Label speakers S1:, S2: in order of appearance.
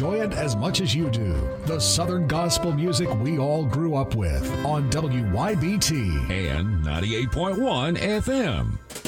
S1: enjoy it as much as you do. The Southern gospel music we all grew up with on WYBT
S2: and 98.1 FM.